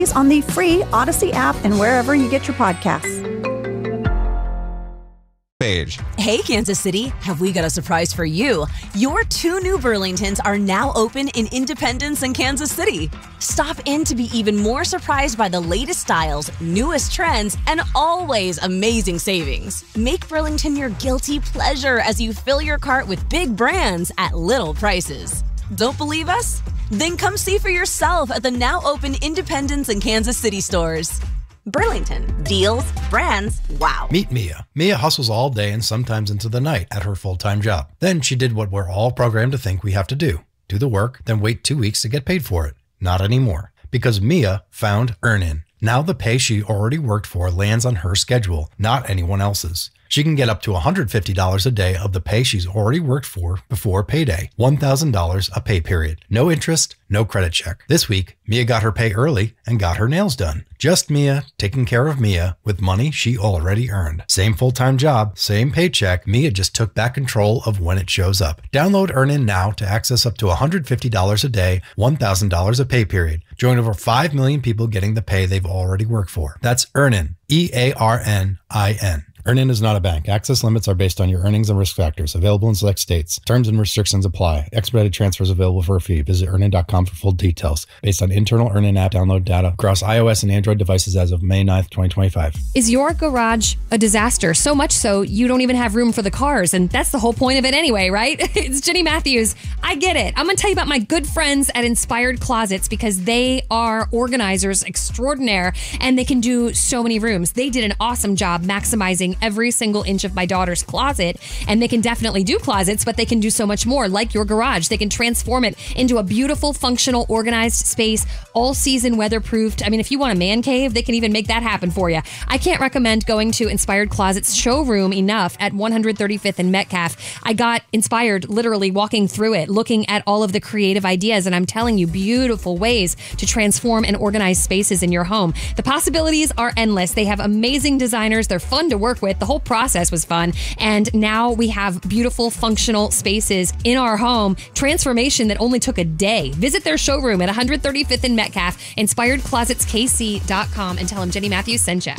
on the free Odyssey app and wherever you get your podcasts. Page. Hey, Kansas City, have we got a surprise for you? Your 2 new Burlingtons are now open in Independence and Kansas City. Stop in to be even more surprised by the latest styles, newest trends, and always amazing savings. Make Burlington your guilty pleasure as you fill your cart with big brands at little prices. Don't believe us? Then come see for yourself at the now open Independence and Kansas City stores. Burlington. Deals, brands, wow. Meet Mia. Mia hustles all day and sometimes into the night at her full-time job. Then she did what we're all programmed to think we have to do. Do the work, then wait 2 weeks to get paid for it. Not anymore. Because Mia found Earnin. Now the pay she already worked for lands on her schedule, not anyone else's. She can get up to $150 a day of the pay she's already worked for before payday. $1,000 a pay period. No interest, no credit check. This week, Mia got her pay early and got her nails done. Just Mia taking care of Mia with money she already earned. Same full-time job, same paycheck. Mia just took back control of when it shows up. Download Earnin now to access up to $150 a day, $1,000 a pay period. Join over 5 million people getting the pay they've already worked for. That's Earnin. EARNIN. Earnin is not a bank. Access limits are based on your earnings and risk factors. Available in select states. Terms and restrictions apply. Expedited transfers available for a fee. Visit Earnin.com for full details. Based on internal Earnin app download data across iOS and Android devices as of May 9th, 2025. Is your garage a disaster? So much so you don't even have room for the cars. And that's the whole point of it anyway, right? It's Jenny Matthews. I get it. I'm going to tell you about my good friends at Inspired Closets because they are organizers extraordinaire and they can do so many rooms. They did an awesome job maximizing every single inch of my daughter's closet, and they can definitely do closets, but they can do so much more, like your garage. They can transform it into a beautiful, functional, organized space, all season weatherproofed. I mean, if you want a man cave, they can even make that happen for you. I can't recommend going to Inspired Closets showroom enough at 135th and Metcalf. I got inspired literally walking through it, looking at all of the creative ideas, and I'm telling you, beautiful ways to transform and organize spaces in your home. The possibilities are endless. They have amazing designers. They're fun to work with. The whole process was fun. And now we have beautiful, functional spaces in our home. Transformation that only took a day. Visit their showroom at 135th and Metcalf, inspiredclosetskc.com, and tell them Jenny Matthews sent you.